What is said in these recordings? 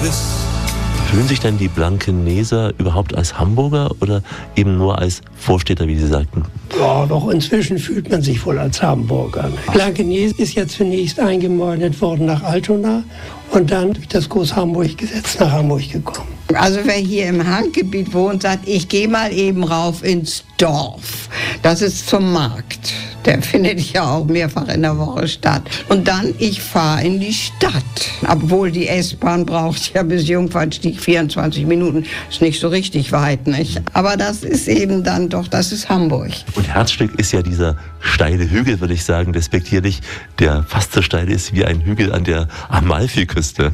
Quiz. Fühlen sich denn die Blankeneser überhaupt als Hamburger oder eben nur als Vorstädter, wie Sie sagten? Ja, doch inzwischen fühlt man sich wohl als Hamburger. Blankenese ist ja zunächst eingemeindet worden nach Altona und dann durch das Groß-Hamburg-Gesetz nach Hamburg gekommen. Also wer hier im Handgebiet wohnt, sagt, ich gehe mal eben rauf ins Dorf. Das ist zum Markt. Der findet ja auch mehrfach in der Woche statt. Und dann, ich fahre in die Stadt. Obwohl die S-Bahn braucht ja bis Jungfernstieg 24 Minuten. Ist nicht so richtig weit, nicht? Aber das ist eben dann doch, das ist Hamburg. Und Herzstück ist ja dieser steile Hügel, würde ich sagen, despektierlich, der fast so steil ist wie ein Hügel an der Amalfiküste.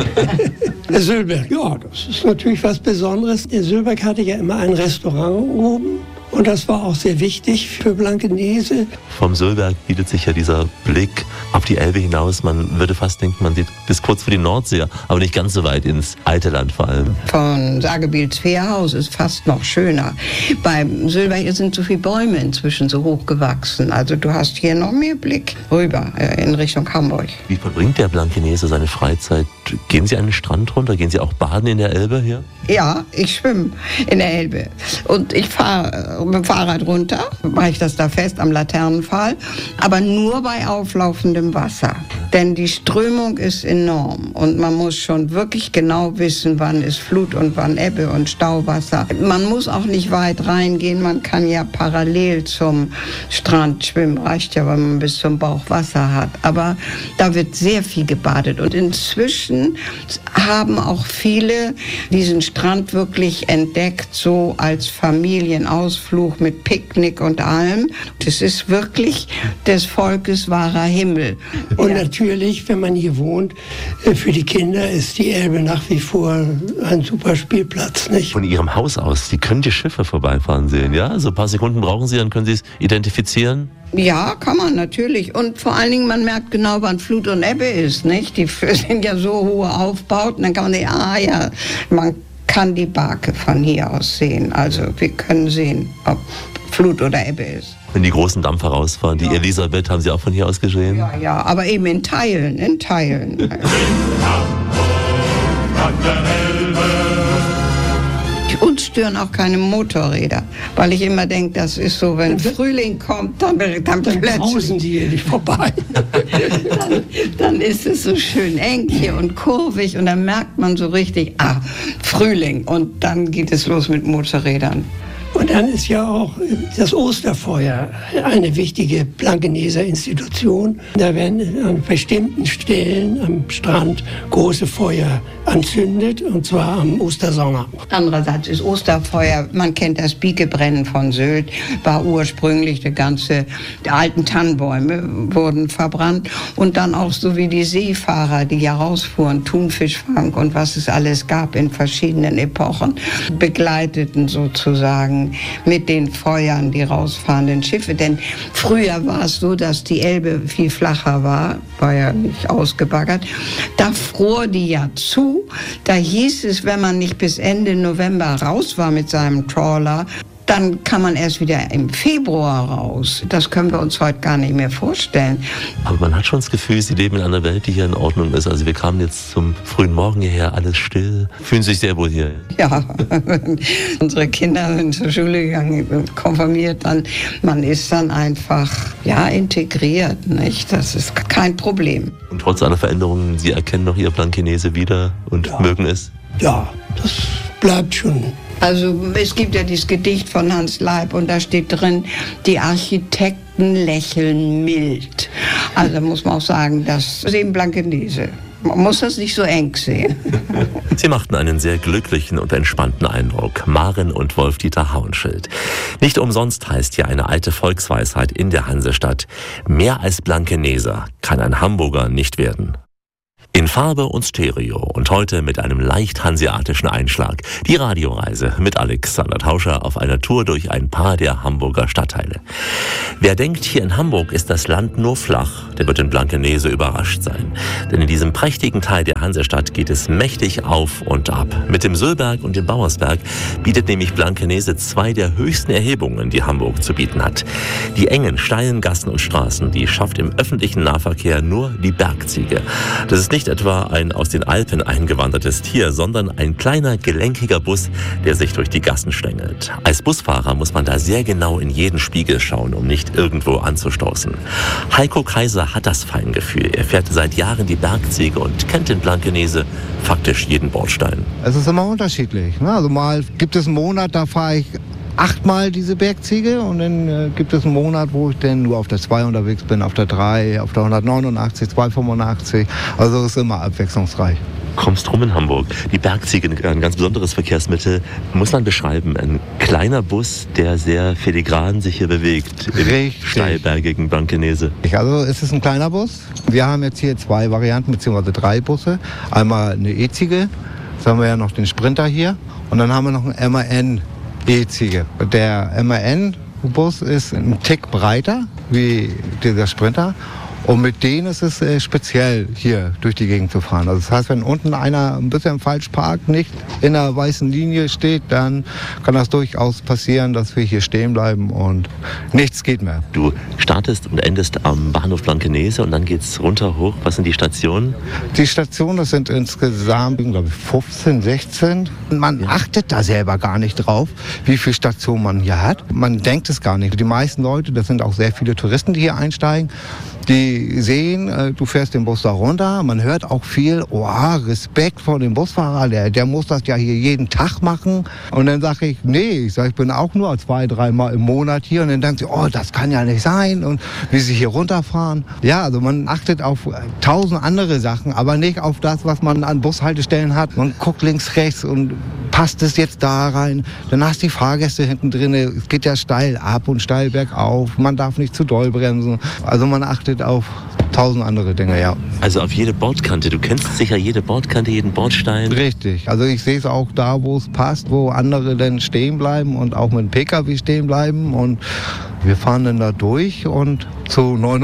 Der Sülberg, ja, das ist natürlich was Besonderes. Der Sülberg hatte ja immer ein Restaurant oben. Und das war auch sehr wichtig für Blankenese. Vom Sülberg bietet sich ja dieser Blick auf die Elbe hinaus. Man würde fast denken, man sieht bis kurz vor die Nordsee, aber nicht ganz so weit ins alte Land vor allem. Von Sagebiels Fährhaus ist fast noch schöner. Beim Sülberg sind so viele Bäume inzwischen so hoch gewachsen. Also du hast hier noch mehr Blick rüber in Richtung Hamburg. Wie verbringt der Blankenese seine Freizeit? Gehen Sie an den Strand runter? Gehen Sie auch baden in der Elbe hier? Ja, ich schwimme in der Elbe. Und ich fahre mit dem Fahrrad runter, mache ich das da fest am Laternenpfahl, aber nur bei auflaufendem Wasser. Denn die Strömung ist enorm und man muss schon wirklich genau wissen, wann ist Flut und wann Ebbe und Stauwasser. Man muss auch nicht weit reingehen, man kann ja parallel zum Strand schwimmen, reicht ja, wenn man bis zum Bauch Wasser hat. Aber da wird sehr viel gebadet und inzwischen haben auch viele diesen Strand wirklich entdeckt, so als Familienausflug mit Picknick und allem. Das ist wirklich des Volkes wahrer Himmel. Und natürlich, wenn man hier wohnt, für die Kinder ist die Elbe nach wie vor ein super Spielplatz, nicht? Von Ihrem Haus aus, Sie können die Schiffe vorbeifahren sehen, ja? So ein paar Sekunden brauchen Sie, dann können Sie es identifizieren? Ja, kann man natürlich. Und vor allen Dingen, man merkt genau, wann Flut und Ebbe ist, nicht? Die sind ja so hohe Aufbauten, dann kann man sehen, man kann die Barke von hier aus sehen. Also wir können sehen, ob Flut oder Ebbe ist. Wenn die großen Dampfer rausfahren, die Elisabeth, haben Sie auch von hier aus gesehen? Ja, aber eben in Teilen. In Hamburg an der Elbe. Uns stören auch keine Motorräder, weil ich immer denke, das ist so, wenn Frühling kommt, dann brausen die hier nicht vorbei. dann ist es so schön eng hier und kurvig und dann merkt man so richtig, Frühling und dann geht es los mit Motorrädern. Und dann ist ja auch das Osterfeuer eine wichtige Blankeneser Institution. Da werden an bestimmten Stellen am Strand große Feuer anzündet, und zwar am Ostersonnabend. Andererseits ist Osterfeuer, man kennt das Biegebrennen von Sylt, war ursprünglich die alten Tannenbäume wurden verbrannt und dann auch so wie die Seefahrer, die ja rausfuhren, Thunfischfang und was es alles gab in verschiedenen Epochen, begleiteten sozusagen mit den Feuern die rausfahrenden Schiffe. Denn früher war es so, dass die Elbe viel flacher war ja nicht ausgebaggert. Da fror die ja zu. Da hieß es, wenn man nicht bis Ende November raus war mit seinem Trawler, dann kann man erst wieder im Februar raus. Das können wir uns heute gar nicht mehr vorstellen. Aber man hat schon das Gefühl, Sie leben in einer Welt, die hier in Ordnung ist. Also wir kamen jetzt zum frühen Morgen hierher, alles still. Fühlen sich sehr wohl hier? Ja, unsere Kinder sind zur Schule gegangen, konfirmiert, man ist dann einfach integriert, nicht? Das ist kein Problem. Und trotz aller Veränderungen, Sie erkennen noch Ihr Blankenese wieder und mögen es? Ja, das bleibt schon. Also es gibt ja dieses Gedicht von Hans Leib und da steht drin, die Architekten lächeln mild. Also muss man auch sagen, das ist eben Blankenese. Man muss das nicht so eng sehen. Sie machten einen sehr glücklichen und entspannten Eindruck. Maren und Wolf-Dieter Hauenschild. Nicht umsonst heißt hier eine alte Volksweisheit in der Hansestadt: Mehr als Blankeneser kann ein Hamburger nicht werden. In Farbe und Stereo und heute mit einem leicht hanseatischen Einschlag. Die Radioreise mit Alexander Tauscher auf einer Tour durch ein paar der Hamburger Stadtteile. Wer denkt, hier in Hamburg ist das Land nur flach, der wird in Blankenese überrascht sein. Denn in diesem prächtigen Teil der Hansestadt geht es mächtig auf und ab. Mit dem Sülberg und dem Bauersberg bietet nämlich Blankenese zwei der höchsten Erhebungen, die Hamburg zu bieten hat. Die engen, steilen Gassen und Straßen, die schafft im öffentlichen Nahverkehr nur die Bergziege. Das ist nicht nicht etwa ein aus den Alpen eingewandertes Tier, sondern ein kleiner, gelenkiger Bus, der sich durch die Gassen schlängelt. Als Busfahrer muss man da sehr genau in jeden Spiegel schauen, um nicht irgendwo anzustoßen. Heiko Kaiser hat das Feingefühl. Er fährt seit Jahren die Bergziege und kennt in Blankenese faktisch jeden Bordstein. Es ist immer unterschiedlich. Also mal gibt es einen Monat, da fahre ich 8-mal diese Bergziege und dann gibt es einen Monat, wo ich dann nur auf der 2 unterwegs bin, auf der 3, auf der 189, 285. Also es ist immer abwechslungsreich. Kommst rum in Hamburg. Die Bergziege, ein ganz besonderes Verkehrsmittel, muss man beschreiben. Ein kleiner Bus, der sehr filigran sich hier bewegt im steilbergigen Blankenese. Also es ist ein kleiner Bus. Wir haben jetzt hier 2 Varianten, beziehungsweise 3 Busse. Einmal eine E-Ziege, jetzt haben wir ja noch den Sprinter hier und dann haben wir noch einen MAN E-Ziege. Der MAN-Bus ist ein Tick breiter wie dieser Sprinter. Und mit denen ist es speziell, hier durch die Gegend zu fahren. Also das heißt, wenn unten einer ein bisschen falsch parkt, nicht in der weißen Linie steht, dann kann das durchaus passieren, dass wir hier stehen bleiben und nichts geht mehr. Du startest und endest am Bahnhof Blankenese und dann geht's runter hoch. Was sind die Stationen? Die Stationen, das sind insgesamt, glaube ich, 15, 16. Man achtet da selber gar nicht drauf, wie viele Stationen man hier hat. Man denkt es gar nicht. Die meisten Leute, das sind auch sehr viele Touristen, die hier einsteigen, die sehen, du fährst den Bus da runter. Man hört auch viel, Respekt vor dem Busfahrer, der muss das ja hier jeden Tag machen. Und dann sage ich, nee, ich bin auch nur 2-3 Mal im Monat hier. Und dann denkt sie, das kann ja nicht sein. Und wie sie hier runterfahren. Ja, also man achtet auf 1000 andere Sachen, aber nicht auf das, was man an Bushaltestellen hat. Man guckt links, rechts und passt es jetzt da rein. Dann hast du die Fahrgäste hinten drin. Es geht ja steil ab und steil bergauf. Man darf nicht zu doll bremsen. Also man achtet auf 1000 andere Dinge, ja. Also auf jede Bordkante. Du kennst sicher jede Bordkante, jeden Bordstein. Richtig. Also ich sehe es auch da, wo es passt, wo andere dann stehen bleiben und auch mit dem Pkw stehen bleiben. Und wir fahren dann da durch und zu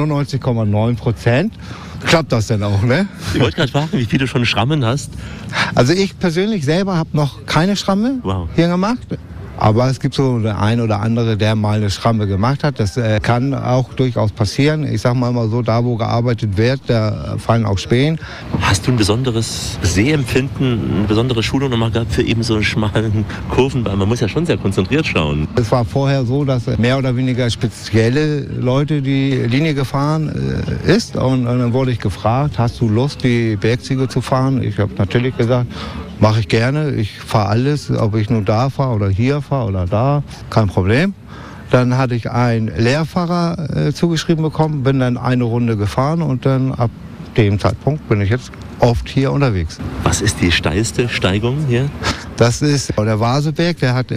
99,9% klappt das denn auch, ne? Ich wollte gerade fragen, wie viele schon Schrammen hast. Also ich persönlich selber habe noch keine Schramme hier gemacht. Aber es gibt so der ein oder andere, der mal eine Schramme gemacht hat. Das kann auch durchaus passieren. Ich sage mal so, da wo gearbeitet wird, da fallen auch Spähen. Hast du ein besonderes Sehempfinden, eine besondere Schulung nochmal gehabt für eben so einen schmalen Kurven? Weil man muss ja schon sehr konzentriert schauen. Es war vorher so, dass mehr oder weniger spezielle Leute die Linie gefahren ist. Und dann wurde ich gefragt, hast du Lust, die Bergziege zu fahren? Ich habe natürlich gesagt, mache ich gerne. Ich fahre alles, ob ich nur da fahre oder hier fahre oder da, kein Problem. Dann hatte ich einen Lehrfahrer zugeschrieben bekommen, bin dann eine Runde gefahren und dann ab dem Zeitpunkt bin ich jetzt oft hier unterwegs. Was ist die steilste Steigung hier? Das ist der Vaseberg, der hat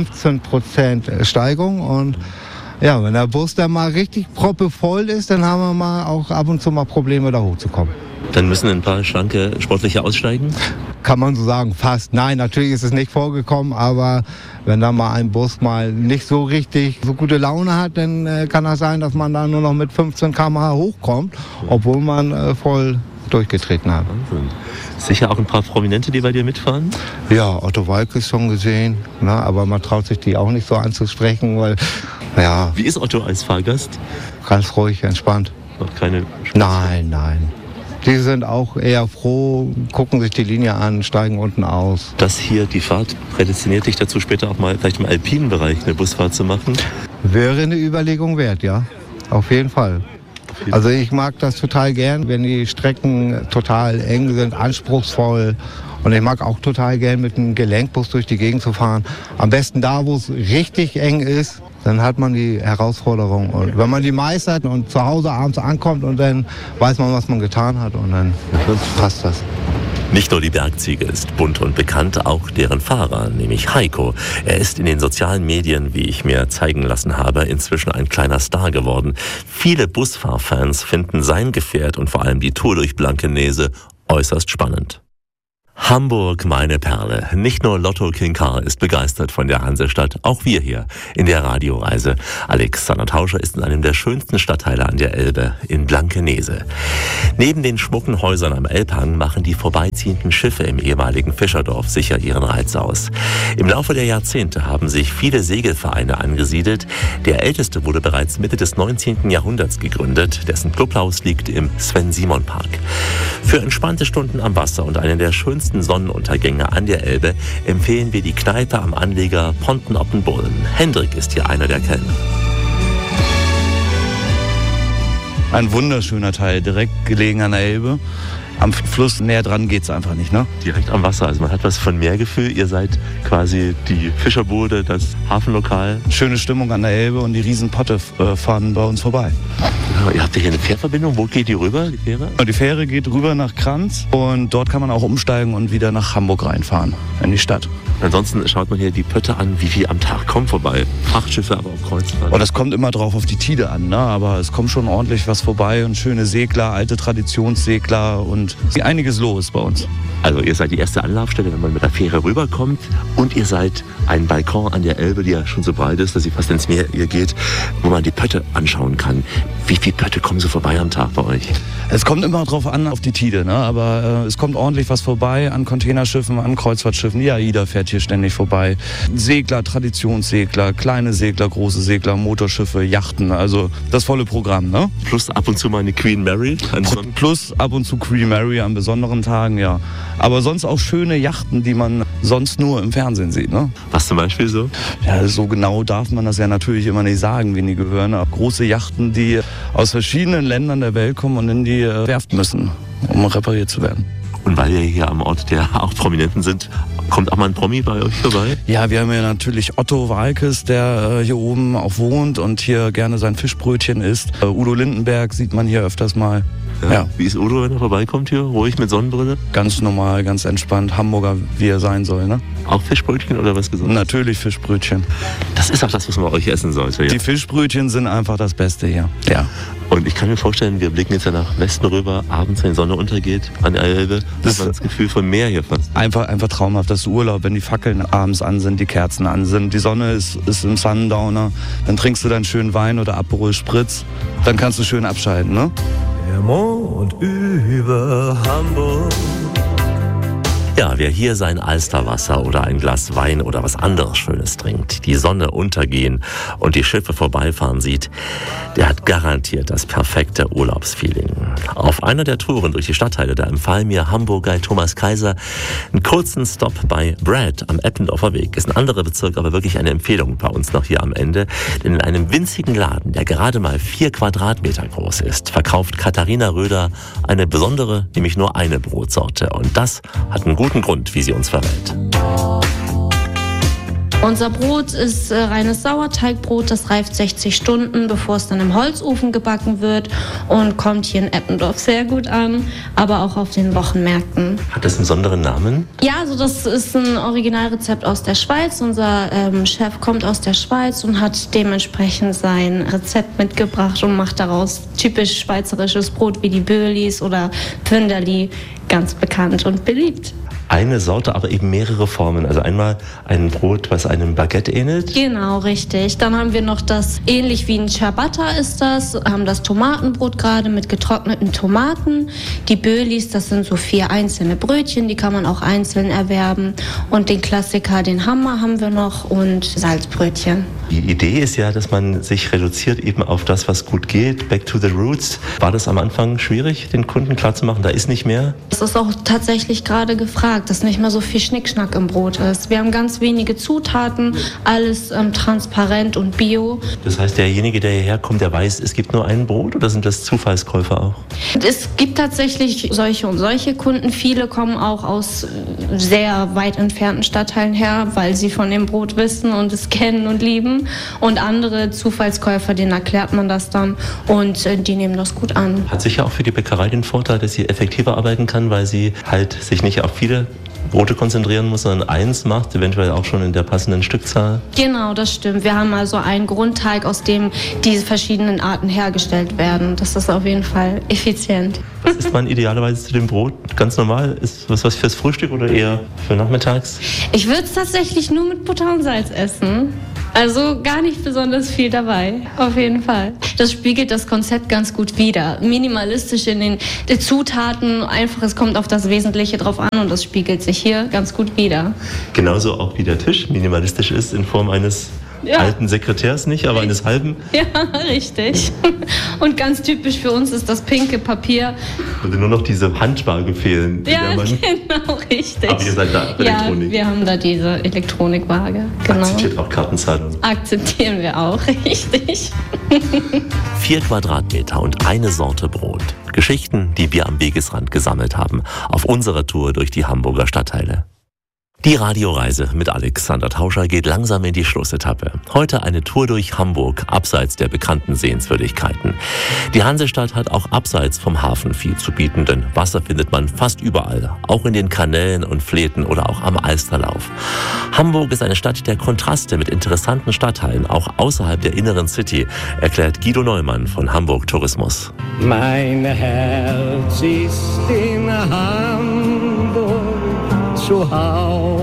15% Steigung und ja, wenn der Bus dann mal richtig proppevoll ist, dann haben wir mal auch ab und zu mal Probleme, da hochzukommen. Dann müssen ein paar schlanke Sportliche aussteigen? Kann man so sagen, fast. Nein, natürlich ist es nicht vorgekommen, aber wenn da mal ein Bus mal nicht so richtig so gute Laune hat, dann kann das sein, dass man da nur noch mit 15 km/h hochkommt, obwohl man voll durchgetreten hat. Wahnsinn. Sicher auch ein paar Prominente, die bei dir mitfahren? Ja, Otto Walkes ist schon gesehen, aber man traut sich die auch nicht so anzusprechen, weil, ja. Wie ist Otto als Fahrgast? Ganz ruhig, entspannt. Noch keine Nein. Die sind auch eher froh, gucken sich die Linie an, steigen unten aus. Das hier, die Fahrt, prädestiniert dich dazu, später auch mal vielleicht im alpinen Bereich eine Busfahrt zu machen? Wäre eine Überlegung wert, ja. Auf jeden Fall. Also ich mag das total gern, wenn die Strecken total eng sind, anspruchsvoll. Und ich mag auch total gern mit einem Gelenkbus durch die Gegend zu fahren. Am besten da, wo es richtig eng ist. Dann hat man die Herausforderung. Und wenn man die meistert und zu Hause abends ankommt und dann weiß man, was man getan hat und dann passt das. Nicht nur die Bergziege ist bunt und bekannt, auch deren Fahrer, nämlich Heiko. Er ist in den sozialen Medien, wie ich mir zeigen lassen habe, inzwischen ein kleiner Star geworden. Viele Busfahrfans finden sein Gefährt und vor allem die Tour durch Blankenese äußerst spannend. Hamburg, meine Perle. Nicht nur Lotto King Karl ist begeistert von der Hansestadt, auch wir hier in der Radioreise. Alexander Tauscher ist in einem der schönsten Stadtteile an der Elbe, in Blankenese. Neben den schmucken Häusern am Elbhang machen die vorbeiziehenden Schiffe im ehemaligen Fischerdorf sicher ihren Reiz aus. Im Laufe der Jahrzehnte haben sich viele Segelvereine angesiedelt. Der älteste wurde bereits Mitte des 19. Jahrhunderts gegründet. Dessen Clubhaus liegt im Sven-Simon-Park. Für entspannte Stunden am Wasser und einen der schönsten Sonnenuntergänge an der Elbe empfehlen wir die Kneipe am Anleger Ponten-Oppenbullen. Hendrik ist hier einer der Kellner. Ein wunderschöner Teil, direkt gelegen an der Elbe. Am Fluss näher dran geht's einfach nicht, ne? Direkt am Wasser, also man hat was von Meergefühl. Ihr seid quasi die Fischerbude, das Hafenlokal. Schöne Stimmung an der Elbe und die Riesenpotte fahren bei uns vorbei. Ja, ihr habt hier eine Fährverbindung. Wo geht die rüber, die Fähre? Die Fähre geht rüber nach Kranz und dort kann man auch umsteigen und wieder nach Hamburg reinfahren, in die Stadt. Ansonsten schaut man hier die Pötte an, wie viel am Tag kommen vorbei. Frachtschiffe, aber auch Kreuzfahrt. Das kommt immer drauf auf die Tide an, ne? Aber es kommt schon ordentlich was vorbei und schöne Segler, alte Traditionssegler und einiges los bei uns. Also ihr seid die erste Anlaufstelle, wenn man mit der Fähre rüberkommt, und ihr seid ein Balkon an der Elbe, die ja schon so breit ist, dass sie fast ins Meer geht, wo man die Pötte anschauen kann. Wie viele Pötte kommen so vorbei am Tag bei euch? Es kommt immer drauf an, auf die Tide, ne? Aber es kommt ordentlich was vorbei an Containerschiffen, an Kreuzfahrtschiffen. Die AIDA fährt hier ständig vorbei. Segler, Traditionssegler, kleine Segler, große Segler, Motorschiffe, Yachten, also das volle Programm, ne? Plus ab und zu mal eine Queen Mary. Plus ab und zu Queen Mary an besonderen Tagen, ja. Aber sonst auch schöne Yachten, die man sonst nur im Fernsehen sieht, ne? Was zum Beispiel so? Ja, so genau darf man das ja natürlich immer nicht sagen, wen die gehören. Aber große Yachten, die aus verschiedenen Ländern der Welt kommen und in die Werft müssen, um repariert zu werden. Und weil wir hier am Ort der auch Prominenten sind, kommt auch mal ein Promi bei euch vorbei? Ja, wir haben ja natürlich Otto Waalkes, der hier oben auch wohnt und hier gerne sein Fischbrötchen isst. Udo Lindenberg sieht man hier öfters mal. Ja. Wie ist Udo, wenn er vorbeikommt hier? Ruhig mit Sonnenbrille? Ganz normal, ganz entspannt. Hamburger, wie er sein soll, ne? Auch Fischbrötchen oder was Besonderes? Natürlich Fischbrötchen. Das ist auch das, was man bei euch essen sollte. Ja. Die Fischbrötchen sind einfach das Beste hier. Ja. Und ich kann mir vorstellen, wir blicken jetzt ja nach Westen rüber, abends, wenn die Sonne untergeht, an der Elbe. Das ist das Gefühl von Meer hier fast. Einfach traumhaft. Das ist Urlaub, wenn die Fackeln abends an sind, die Kerzen an sind. Die Sonne ist im Sundowner. Dann trinkst du deinen schönen Wein oder Aperol Spritz. Dann kannst du schön abschalten, ne? Der Mond über Hamburg. Ja, wer hier sein Alsterwasser oder ein Glas Wein oder was anderes Schönes trinkt, die Sonne untergehen und die Schiffe vorbeifahren sieht, der hat garantiert das perfekte Urlaubsfeeling. Auf einer der Touren durch die Stadtteile, da empfahl mir Hamburg-Guide Thomas Kaiser einen kurzen Stop bei Brad am Eppendorfer Weg. Ist ein anderer Bezirk, aber wirklich eine Empfehlung bei uns noch hier am Ende. Denn in einem winzigen Laden, der gerade mal 4 Quadratmeter groß ist, verkauft Katharina Röder eine besondere, nämlich nur eine Brotsorte. Und das hat einen guten Grund, wie sie uns verrät. Unser Brot ist reines Sauerteigbrot, das reift 60 Stunden, bevor es dann im Holzofen gebacken wird und kommt hier in Eppendorf sehr gut an, aber auch auf den Wochenmärkten. Hat das einen besonderen Namen? Ja, also das ist ein Originalrezept aus der Schweiz. Unser Chef kommt aus der Schweiz und hat dementsprechend sein Rezept mitgebracht und macht daraus typisch schweizerisches Brot wie die Böhlis oder Pfünderli, ganz bekannt und beliebt. Eine Sorte, aber eben mehrere Formen. Also einmal ein Brot, was einem Baguette ähnelt. Genau, richtig. Dann haben wir noch das, ähnlich wie ein Ciabatta ist das, haben das Tomatenbrot gerade mit getrockneten Tomaten. Die Böhlis, das sind so 4 einzelne Brötchen, die kann man auch einzeln erwerben. Und den Klassiker, den Hammer haben wir noch und Salzbrötchen. Die Idee ist ja, dass man sich reduziert eben auf das, was gut geht. Back to the roots. War das am Anfang schwierig, den Kunden klarzumachen, da ist nicht mehr? Das ist auch tatsächlich gerade gefragt, dass nicht mehr so viel Schnickschnack im Brot ist. Wir haben ganz wenige Zutaten, alles transparent und bio. Das heißt, derjenige, der hierher kommt, der weiß, es gibt nur ein Brot, oder sind das Zufallskäufer auch? Es gibt tatsächlich solche und solche Kunden. Viele kommen auch aus sehr weit entfernten Stadtteilen her, weil sie von dem Brot wissen und es kennen und lieben. Und andere Zufallskäufer, denen erklärt man das dann und die nehmen das gut an. Hat sicher auch für die Bäckerei den Vorteil, dass sie effektiver arbeiten kann, weil sie halt sich nicht auf viele Brote konzentrieren muss, sondern eins macht, eventuell auch schon in der passenden Stückzahl? Genau, das stimmt. Wir haben also einen Grundteig, aus dem diese verschiedenen Arten hergestellt werden. Das ist auf jeden Fall effizient. Was isst man idealerweise zu dem Brot? Ganz normal? Ist was fürs Frühstück oder eher für nachmittags? Ich würde es tatsächlich nur mit Butter und Salz essen. Also gar nicht besonders viel dabei, auf jeden Fall. Das spiegelt das Konzept ganz gut wider. Minimalistisch in den Zutaten, einfach es kommt auf das Wesentliche drauf an und das spiegelt sich hier ganz gut wider. Genauso auch wie der Tisch minimalistisch ist in Form eines alten Sekretärs nicht, aber eines halben. Ja, richtig. Und ganz typisch für uns ist das pinke Papier. Würde nur noch diese Handwaage fehlen. Ja, genau, richtig. Aber ihr seid da Elektronik. Ja, wir haben da diese Elektronikwaage. Genau. Akzeptiert auch Kartenzahlung. Akzeptieren wir auch, richtig. 4 Quadratmeter und eine Sorte Brot. Geschichten, die wir am Wegesrand gesammelt haben, auf unserer Tour durch die Hamburger Stadtteile. Die Radioreise mit Alexander Tauscher geht langsam in die Schlussetappe. Heute eine Tour durch Hamburg, abseits der bekannten Sehenswürdigkeiten. Die Hansestadt hat auch abseits vom Hafen viel zu bieten, denn Wasser findet man fast überall, auch in den Kanälen und Fleten oder auch am Alsterlauf. Hamburg ist eine Stadt der Kontraste mit interessanten Stadtteilen, auch außerhalb der inneren City, erklärt Guido Neumann von Hamburg Tourismus. Mein Herz ist in Hamburg zu Hause.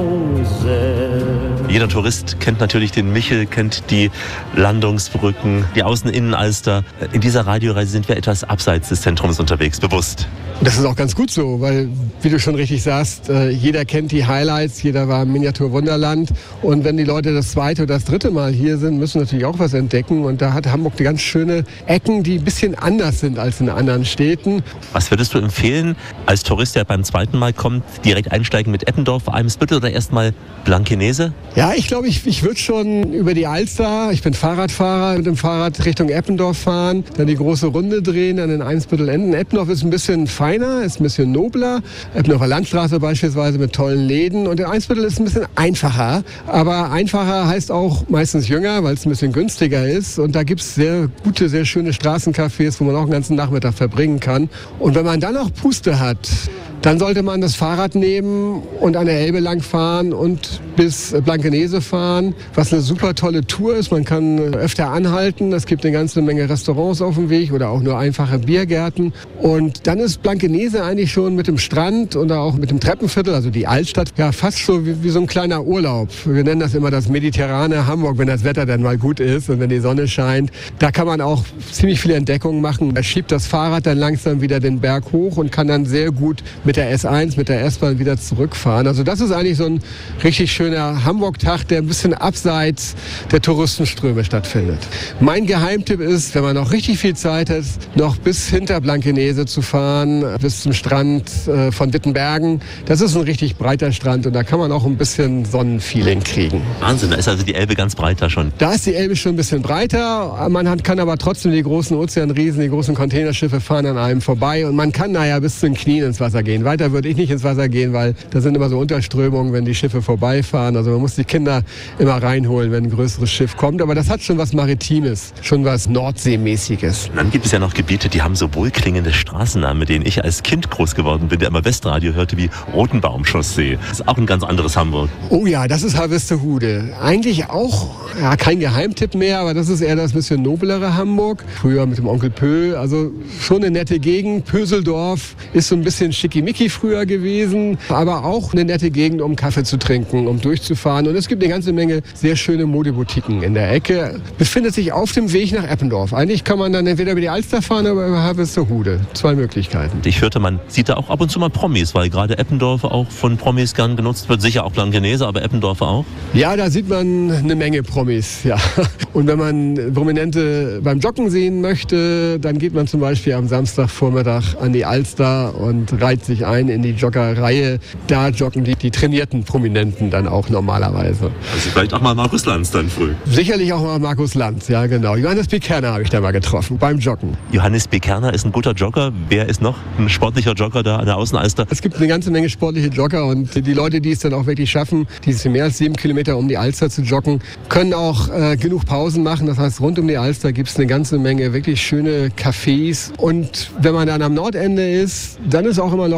Jeder Tourist kennt natürlich den Michel, kennt die Landungsbrücken, die Außen-Innen-Alster. In dieser Radioreise sind wir etwas abseits des Zentrums unterwegs, bewusst. Das ist auch ganz gut so, weil, wie du schon richtig sagst, jeder kennt die Highlights, jeder war im Miniatur-Wunderland. Und wenn die Leute das 2. oder das 3. Mal hier sind, müssen natürlich auch was entdecken. Und da hat Hamburg die ganz schöne Ecken, die ein bisschen anders sind als in anderen Städten. Was würdest du empfehlen, als Tourist, der beim 2. Mal kommt, direkt einsteigen mit Eppendorf, Eimsbüttel oder erstmal Blankenese? Ja, ich glaube, ich würde schon über die Alster, ich bin Fahrradfahrer, mit dem Fahrrad Richtung Eppendorf fahren, dann die große Runde drehen, dann in Eimsbüttel enden. Eppendorf ist ein bisschen feiner, ist ein bisschen nobler. Eppendorfer Landstraße beispielsweise mit tollen Läden. Und der Eimsbüttel ist ein bisschen einfacher. Aber einfacher heißt auch meistens jünger, weil es ein bisschen günstiger ist. Und da gibt es sehr gute, sehr schöne Straßencafés, wo man auch einen ganzen Nachmittag verbringen kann. Und wenn man dann auch Puste hat, dann sollte man das Fahrrad nehmen und an der Elbe lang fahren und bis Blankenese fahren, was eine super tolle Tour ist. Man kann öfter anhalten. Es gibt eine ganze Menge Restaurants auf dem Weg oder auch nur einfache Biergärten. Und dann ist Blankenese eigentlich schon mit dem Strand oder auch mit dem Treppenviertel, also die Altstadt, ja fast so wie so ein kleiner Urlaub. Wir nennen das immer das mediterrane Hamburg, wenn das Wetter dann mal gut ist und wenn die Sonne scheint. Da kann man auch ziemlich viele Entdeckungen machen. Man schiebt das Fahrrad dann langsam wieder den Berg hoch und kann dann sehr gut mit der S1, mit der S-Bahn wieder zurückfahren. Also das ist eigentlich so ein richtig schöner Hamburg-Tag, der ein bisschen abseits der Touristenströme stattfindet. Mein Geheimtipp ist, wenn man noch richtig viel Zeit hat, noch bis hinter Blankenese zu fahren, bis zum Strand von Wittenbergen. Das ist ein richtig breiter Strand und da kann man auch ein bisschen Sonnenfeeling kriegen. Wahnsinn, da ist also die Elbe ganz breit da schon. Da ist die Elbe schon ein bisschen breiter. Man kann aber trotzdem die großen Ozeanriesen, die großen Containerschiffe fahren an einem vorbei und man kann bis zu den Knien ins Wasser gehen. Weiter würde ich nicht ins Wasser gehen, weil da sind immer so Unterströmungen, wenn die Schiffe vorbeifahren. Also man muss die Kinder immer reinholen, wenn ein größeres Schiff kommt. Aber das hat schon was Maritimes, schon was Nordseemäßiges. Und dann gibt es ja noch Gebiete, die haben so wohlklingende Straßennamen, mit denen ich als Kind groß geworden bin, der immer Westradio hörte, wie Rotenbaumchaussee. Das ist auch ein ganz anderes Hamburg. Oh ja, das ist Harvestehude. Eigentlich auch kein Geheimtipp mehr, aber das ist eher das bisschen noblere Hamburg. Früher mit dem Onkel Pö, also schon eine nette Gegend. Pöseldorf ist so ein bisschen schickimicki früher gewesen, aber auch eine nette Gegend, um Kaffee zu trinken, um durchzufahren. Und es gibt eine ganze Menge sehr schöne Modeboutiquen in der Ecke. Befindet sich auf dem Weg nach Eppendorf. Eigentlich kann man dann entweder über die Alster fahren oder über Harvestehude. 2 Möglichkeiten. Ich hörte, man sieht da auch ab und zu mal Promis, weil gerade Eppendorf auch von Promis gern genutzt wird. Sicher auch Blankenese, aber Eppendorf auch. Ja, da sieht man eine Menge Promis, ja. Und wenn man Prominente beim Joggen sehen möchte, dann geht man zum Beispiel am Samstagvormittag an die Alster und reiht sich ein in die Joggerreihe. Da joggen die trainierten Prominenten dann auch normalerweise. Also vielleicht auch mal Markus Lanz dann früh. Sicherlich auch mal Markus Lanz, ja genau. Johannes B. Kerner habe ich da mal getroffen, beim Joggen. Johannes B. Kerner ist ein guter Jogger. Wer ist noch ein sportlicher Jogger da an der Außenalster? Es gibt eine ganze Menge sportliche Jogger und die Leute, die es dann auch wirklich schaffen, diese mehr als 7 Kilometer um die Alster zu joggen, können auch genug Pausen machen. Das heißt, rund um die Alster gibt es eine ganze Menge wirklich schöne Cafés. Und wenn man dann am Nordende ist, dann ist auch immer noch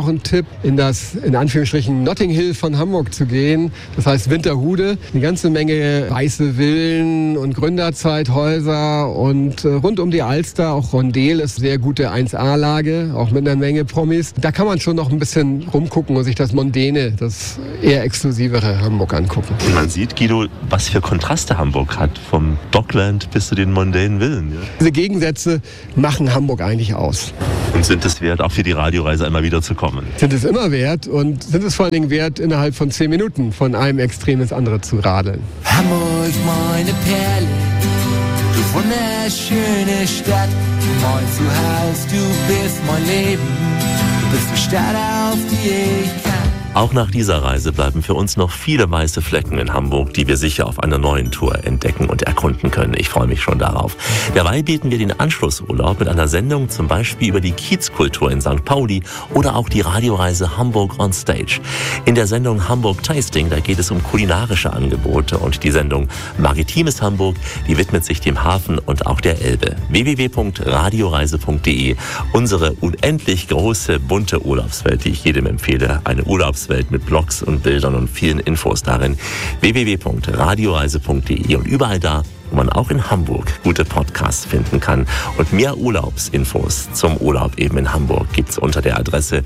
ein Tipp, in das, in Anführungsstrichen, Notting Hill von Hamburg zu gehen. Das heißt Winterhude. Eine ganze Menge weiße Villen und Gründerzeithäuser und rund um die Alster, auch Rondel ist sehr gute 1A-Lage, auch mit einer Menge Promis. Da kann man schon noch ein bisschen rumgucken und sich das Mondäne, das eher exklusivere Hamburg angucken. Und man sieht, Guido, was für Kontraste Hamburg hat, vom Dockland bis zu den mondänen Villen. Ja? Diese Gegensätze machen Hamburg eigentlich aus. Und sind es wert, auch für die Radioreise einmal wieder zu kommen? Sind es immer wert und sind es vor allen Dingen wert, innerhalb von 10 Minuten von einem Extrem ins andere zu radeln. Hamburg, meine Perle, du wunderschöne Stadt, mein Zuhause, du bist mein Leben, du bist die Stadt, auf die ich kann. Auch nach dieser Reise bleiben für uns noch viele weiße Flecken in Hamburg, die wir sicher auf einer neuen Tour entdecken und erkunden können. Ich freue mich schon darauf. Dabei bieten wir den Anschlussurlaub mit einer Sendung zum Beispiel über die Kiezkultur in St. Pauli oder auch die Radioreise Hamburg on Stage. In der Sendung Hamburg Tasting, da geht es um kulinarische Angebote, und die Sendung Maritimes Hamburg, die widmet sich dem Hafen und auch der Elbe. www.radioreise.de, unsere unendlich große, bunte Urlaubswelt, die ich jedem empfehle. Eine Urlaubswelt mit Blogs und Bildern und vielen Infos darin. www.radioreise.de, und überall da, wo man auch in Hamburg gute Podcasts finden kann. Und mehr Urlaubsinfos zum Urlaub eben in Hamburg gibt's unter der Adresse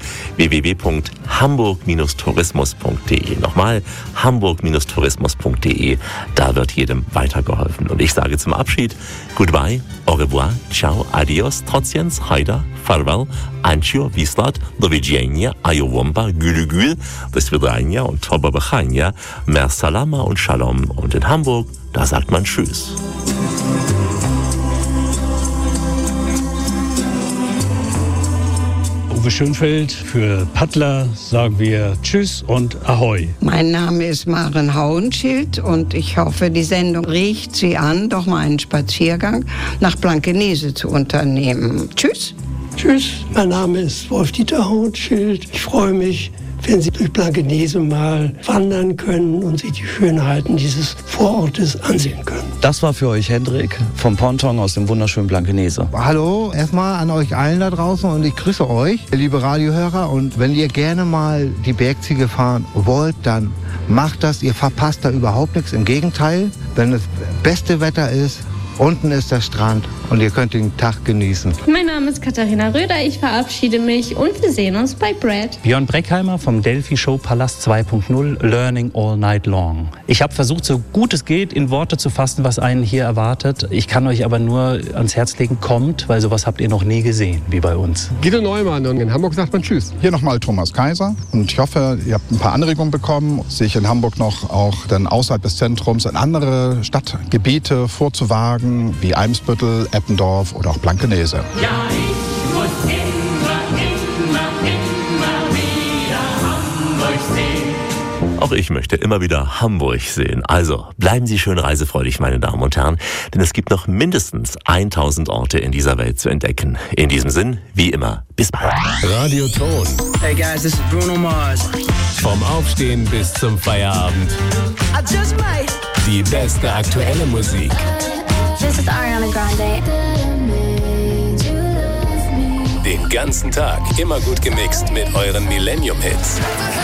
www.hamburg-tourismus.de. Nochmal, hamburg-tourismus.de. Da wird jedem weitergeholfen. Und ich sage zum Abschied, goodbye, au revoir, ciao, adios, trotziens, haida, farewell, ancio, vislat, do widzenia, ayowomba, gülügül, do svidania und toba bechania, mer salama und shalom. Und in Hamburg, da sagt man Tschüss. Uwe Schönfeld, für Paddler sagen wir Tschüss und Ahoi. Mein Name ist Maren Hauenschild und ich hoffe, die Sendung regt Sie an, doch mal einen Spaziergang nach Blankenese zu unternehmen. Tschüss. Tschüss, mein Name ist Wolf-Dieter Hauenschild. Ich freue mich, wenn Sie durch Blankenese mal wandern können und sich die Schönheiten dieses Vorortes ansehen können. Das war für euch Hendrik vom Ponton aus dem wunderschönen Blankenese. Hallo, erstmal an euch allen da draußen und ich grüße euch, liebe Radiohörer. Und wenn ihr gerne mal die Bergziege fahren wollt, dann macht das. Ihr verpasst da überhaupt nichts. Im Gegenteil, wenn das beste Wetter ist, unten ist der Strand und ihr könnt den Tag genießen. Mein Name ist Katharina Röder, ich verabschiede mich und wir sehen uns bei Brad. Björn Breckheimer vom Delphi Show Palast 2.0, Learning All Night Long. Ich habe versucht, so gut es geht, in Worte zu fassen, was einen hier erwartet. Ich kann euch aber nur ans Herz legen, kommt, weil sowas habt ihr noch nie gesehen, wie bei uns. Guido Neumann, und in Hamburg sagt man Tschüss. Hier nochmal Thomas Kaiser, und ich hoffe, ihr habt ein paar Anregungen bekommen, sich in Hamburg noch auch dann außerhalb des Zentrums in andere Stadtgebiete vorzuwagen, wie Eimsbüttel, Eppendorf oder auch Blankenese. Ja, ich muss immer wieder Hamburg sehen. Auch ich möchte immer wieder Hamburg sehen. Also bleiben Sie schön reisefreudig, meine Damen und Herren, denn es gibt noch mindestens 1000 Orte in dieser Welt zu entdecken. In diesem Sinn, wie immer, bis bald. Radio Ton. Hey guys, this is Bruno Mars. Vom Aufstehen bis zum Feierabend. I just might. Die beste aktuelle Musik. This is Ariana Grande. Den ganzen Tag immer gut gemixt mit euren Millennium-Hits.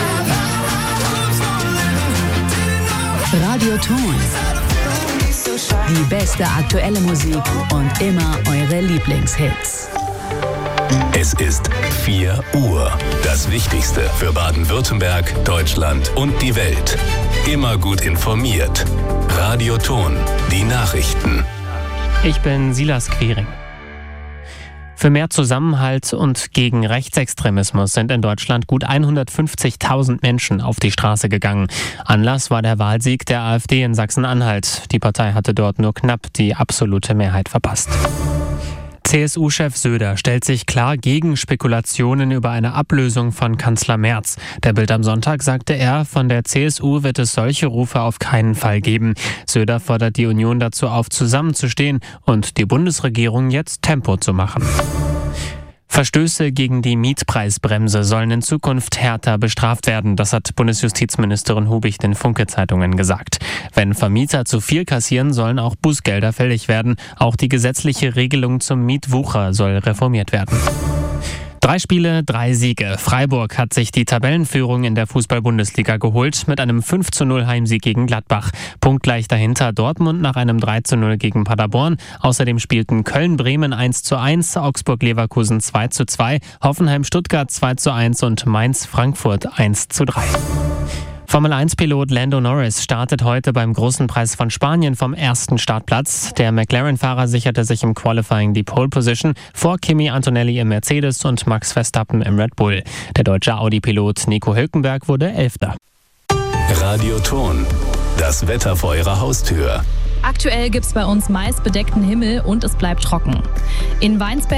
Radio Ton. Die beste aktuelle Musik und immer eure Lieblingshits. Es ist 4 Uhr. Das Wichtigste für Baden-Württemberg, Deutschland und die Welt. Immer gut informiert. Radio Ton. Die Nachrichten. Ich bin Silas Quering. Für mehr Zusammenhalt und gegen Rechtsextremismus sind in Deutschland gut 150.000 Menschen auf die Straße gegangen. Anlass war der Wahlsieg der AfD in Sachsen-Anhalt. Die Partei hatte dort nur knapp die absolute Mehrheit verpasst. CSU-Chef Söder stellt sich klar gegen Spekulationen über eine Ablösung von Kanzler Merz. Der Bild am Sonntag sagte er, von der CSU wird es solche Rufe auf keinen Fall geben. Söder fordert die Union dazu auf, zusammenzustehen und die Bundesregierung jetzt Tempo zu machen. Verstöße gegen die Mietpreisbremse sollen in Zukunft härter bestraft werden. Das hat Bundesjustizministerin Hubig den Funke-Zeitungen gesagt. Wenn Vermieter zu viel kassieren, sollen auch Bußgelder fällig werden. Auch die gesetzliche Regelung zum Mietwucher soll reformiert werden. 3 Spiele, 3 Siege. Freiburg hat sich die Tabellenführung in der Fußball-Bundesliga geholt mit einem 5:0 Heimsieg gegen Gladbach. Punktgleich dahinter Dortmund nach einem 3:0 gegen Paderborn. Außerdem spielten Köln-Bremen 1:1, Augsburg-Leverkusen 2:2, Hoffenheim-Stuttgart 2:1 und Mainz-Frankfurt 1:3. Formel-1-Pilot Lando Norris startet heute beim Großen Preis von Spanien vom ersten Startplatz. Der McLaren-Fahrer sicherte sich im Qualifying die Pole-Position vor Kimi Antonelli im Mercedes und Max Verstappen im Red Bull. Der deutsche Audi-Pilot Nico Hülkenberg wurde 11. Radio Ton, das Wetter vor Ihrer Haustür. Aktuell gibt es bei uns meist bedeckten Himmel und es bleibt trocken. In Weinsberg